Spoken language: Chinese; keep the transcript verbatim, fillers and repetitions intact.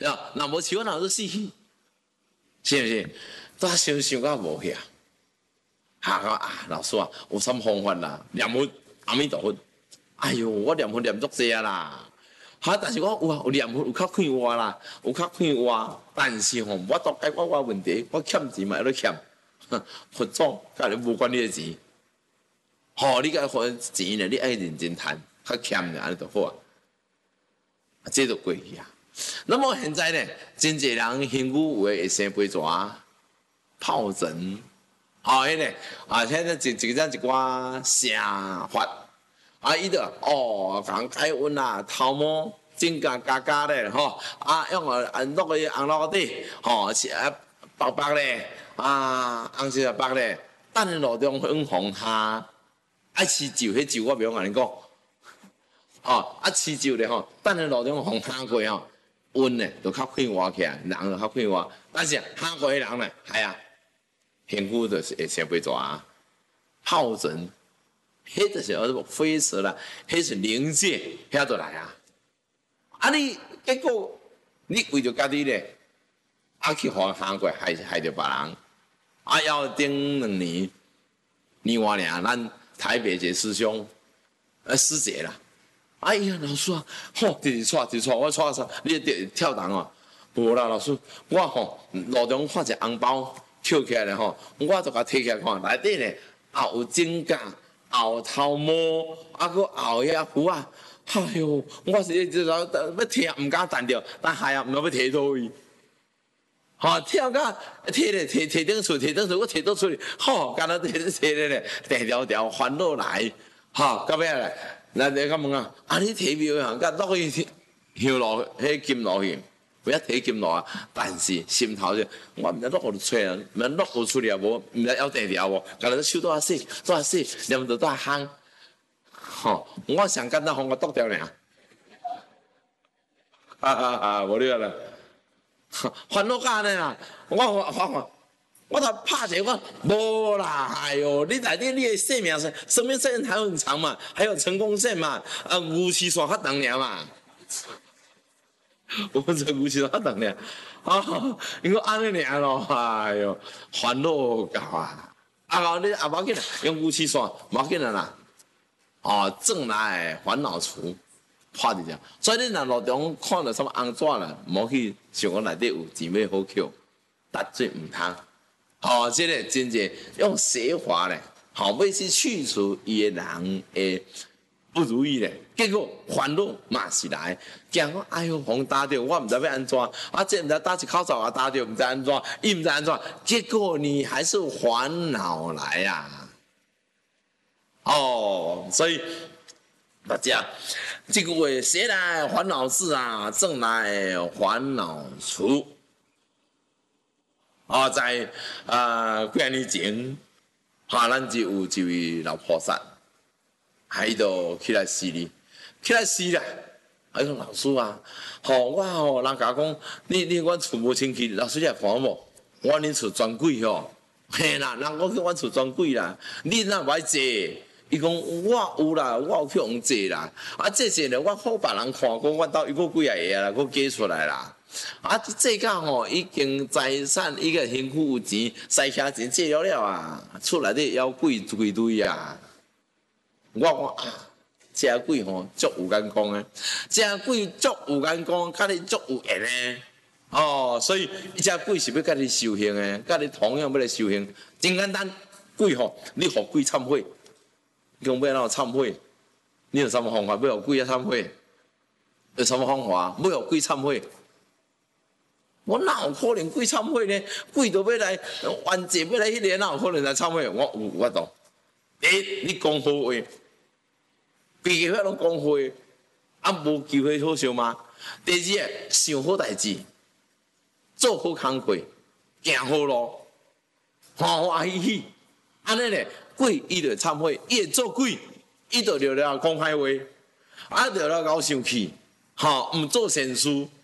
啊，若无饲我哪都死去，是不是？都想想到无去啊！下个啊，老师啊，有啥方法啦？念佛阿弥陀佛，哎哟，我念佛念足济啊啦！哈，但是我有啊，有念佛有较快活啦，有较快活，但是吼，我都解决我问题，我欠钱嘛喺度欠，佛祖甲你无关你嘅钱，吼，你甲还钱咧，你爱认真赚，较欠咧安尼就好啊，这就过去啊。那么现在呢，真侪人幸福有诶会生杯蛇、疱疹，好迄个啊，现在一一个一寡声法，啊，伊着哦，共解温啊，头毛整甲加加咧，吼，啊，用个按落去红落底，吼，是啊白白咧，啊，红色白咧，等下路中粉红下，爱吃酒，迄酒我袂用安尼讲，哦，啊吃酒咧吼，等下路中红下过吼。温呢，就较快活起来，人就较快活。但是下过的人呢，系啊，幸福就是会生袂蛇、疱疹，迄就是叫飞蛇啦，迄是灵界，遐就来啊。啊你结果你为着家己咧，啊去互下过害害着别人，啊要顶两年，年外尔，咱台北一个师兄，呃师姐啦。哎呀，老师啊，吼，直直带，直直带，我带啥？你得跳档哦。无啦，老师，我吼路中看一红包捡起来咧吼，我就甲摕起来看，内底咧也有指甲，也有头毛，啊，佫也有遐符啊。哎哟，我是就要摕毋敢弹着，但系啊，毋知要摕倒位。吼，跳到摕咧，摕摕顶厝，摕顶厝，我摕倒出去，吼，干那摕摕咧咧，地条条烦恼来，吼，到尾咧。那你咁问啊？啊，你提庙行，甲落去香炉，迄金炉去，不要提金炉啊！但是心头就，我毋知落互吹啊，毋知落互出嚟啊无，毋知要地条无，甲你手多啊洗，多啊洗，念到多啊香。吼，我上简单，互我剁掉尔。哈哈哈，无了啦，烦恼干呢啦，我我我。我头拍者我无啦，哎哟，你内底你的生命线，生命线还很长嘛，还有成功线嘛，啊，牛齿线较长尔嘛，我这牛齿线较长尔，啊，因为安尼尔咯，哎哟，烦恼搞啊，啊后你啊无要紧啦，用牛齿线无要紧啦啦，哦，正来烦恼除，拍一条，所以你若路中看到什么红纸啦，莫去想讲内底有钱要好捡，绝对唔通。哦，这个真正用写法咧，好要去去除伊个人诶不如意咧，结果烦恼嘛是来，惊讲哎哟，互打着，我毋知要安怎，啊，这毋知打一口罩啊打着，毋知安怎，伊毋知安怎，结果你还是烦恼来啊！哦，所以大家这个话写来烦恼事啊，正来烦恼除。啊，在啊几啊年前，哈，咱就有一位老菩萨，喺度起来死哩，起来死啦！哎讲老师啊，吼我吼人甲讲，你你阮厝无清气，老师你来看无？我恁厝专柜吼，嘿啦，人讲去阮厝专柜啦，你哪无爱坐？伊讲我有啦，我有去用坐啦，啊这些咧我好别人看过，我到一个几啊个啦，我寄出来啦。啊，这个吼已经财产已经幸福有钱，塞车钱借了了啊，厝内底要贵贵堆啊！我讲啊，这鬼吼足有眼光诶，这鬼足有眼光，甲你足有缘诶。哦，所以这鬼是要甲你修行诶，甲你同样要来修行，真简单。鬼吼，你互鬼忏悔，你讲要哪忏悔？你有什么方法要互鬼啊忏悔？有什么方法要互鬼忏悔？我哪有可能鬼忏悔呢？鬼都要来冤罪，要来迄个，哪有可能来忏悔？我有法度。第一，你讲好话，规个法拢讲好话，啊无机会好笑吗？第二，想好代志，做好工课，行好路，欢欢喜喜，安尼咧，鬼伊就忏悔，伊会做鬼，伊就了了讲歹话，啊了了搞生气，吼，毋做善事。